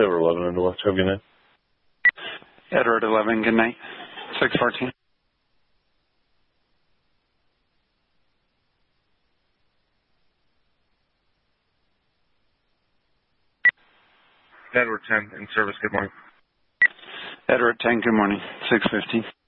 Silver 11 into West. Have a good night. Edward 11, good night. 614. Edward 10 in service. Good morning. Edward 10, good morning. 615.